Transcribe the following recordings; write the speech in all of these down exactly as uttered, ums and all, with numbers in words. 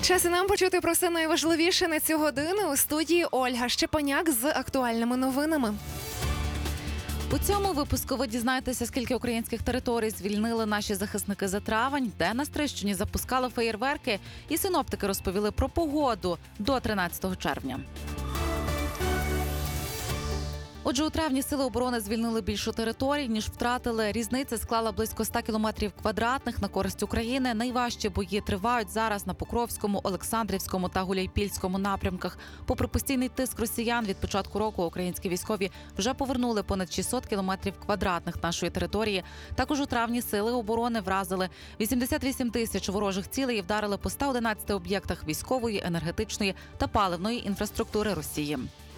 Час і нам почути про все найважливіше на цю годину. У студії Ольга Щепаняк з актуальними новинами. У цьому випуску ви дізнаєтеся, скільки українських територій звільнили наші захисники за травень, де на Стрийщині запускали феєрверки, і синоптики розповіли про погоду до тринадцятого червня. Отже, у травні сили оборони звільнили більше територій, ніж втратили. Різниця склала близько ста кілометрів квадратних на користь України. Найважчі бої тривають зараз на Покровському, Олександрівському та Гуляйпільському напрямках. Попри постійний тиск росіян, від початку року українські військові вже повернули понад шістсот кілометрів квадратних нашої території. Також у травні сили оборони вразили вісімдесят вісім тисяч ворожих цілей і вдарили по ста одинадцяти об'єктах військової, енергетичної та паливної інфраструктури Росії.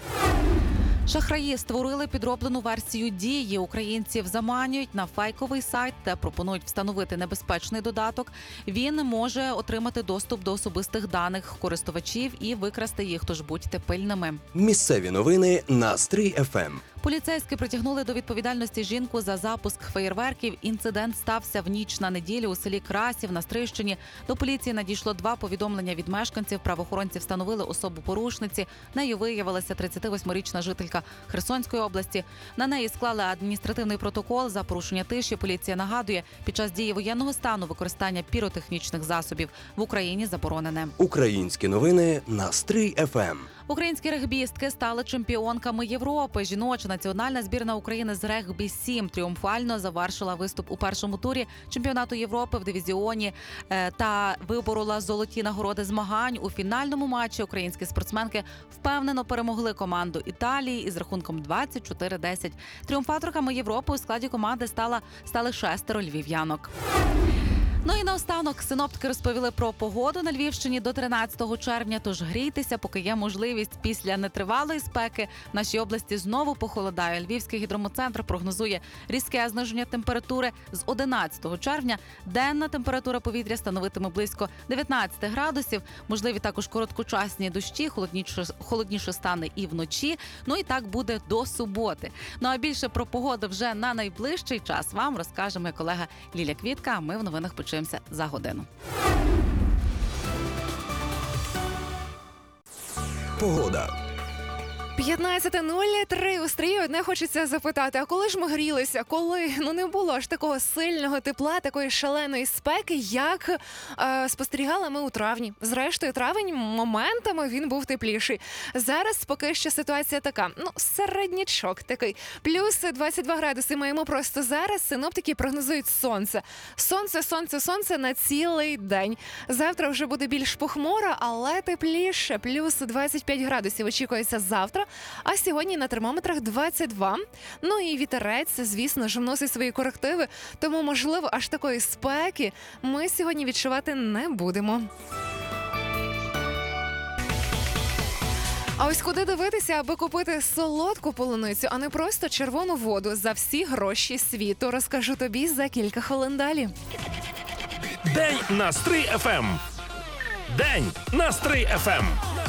Шахраї створили підроблену версію дії. Українців заманюють на фейковий сайт, де пропонують встановити небезпечний додаток. Він може отримати доступ до особистих даних користувачів і викрасти їх, тож будьте пильними. Місцеві новини на Стрий еф ем. Поліцейські притягнули до відповідальності жінку за запуск феєрверків. Інцидент стався в ніч на неділю у селі Красів на Стрийщині. До поліції надійшло два повідомлення від мешканців. Правоохоронці встановили особу порушниці. Нею виявилася тридцятивосьмирічна жителька Херсонської області. На неї склали адміністративний протокол за порушення тиші. Поліція нагадує, під час дії воєнного стану використання піротехнічних засобів в Україні заборонене. Українські новини на Стрий еф ем. Українські регбістки стали чемпіонками Європи. Жіноча національна збірна України з регбі сім тріумфально завершила виступ у першому турі чемпіонату Європи в дивізіоні та виборола золоті нагороди змагань. У фінальному матчі українські спортсменки впевнено перемогли команду Італії із рахунком двадцять чотири десять. Тріумфаторками Європи у складі команди стала, стали шестеро львів'янок. Ну і наостанок синоптики розповіли про погоду на Львівщині до тринадцятого червня, тож грійтеся, поки є можливість. Після нетривалої спеки в нашій області знову похолодає. Львівський гідрометцентр прогнозує різке зниження температури з одинадцятого червня. Денна температура повітря становитиме близько дев'ятнадцять градусів. Можливі також короткочасні дощі, холодніше, холодніше стане і вночі. Ну і так буде до суботи. Ну а більше про погоду вже на найближчий час вам розкаже моя колега Ліля Квітка, а ми в новинах почуємо за годину. Погода. п'ятнадцяте нуль три у Стрії. Одне хочеться запитати, а коли ж ми грілися? Коли? Ну не було аж такого сильного тепла, такої шаленої спеки, як е, спостерігали ми у травні. Зрештою, травень моментами він був тепліший. Зараз поки що ситуація така, ну середнячок такий. Плюс двадцять два градуси маємо просто зараз. Синоптики прогнозують сонце. Сонце, сонце, сонце на цілий день. Завтра вже буде більш похмуро, але тепліше. Плюс двадцять п'ять градусів очікується завтра. А сьогодні на термометрах двадцять два. Ну і вітерець, звісно ж, вносить свої корективи. Тому, можливо, аж такої спеки ми сьогодні відчувати не будемо. А ось куди дивитися, аби купити солодку полуницю, а не просто червону воду за всі гроші світу, розкажу тобі за кілька хвилин далі. День на Стрий еф ем. День на Стрий еф ем.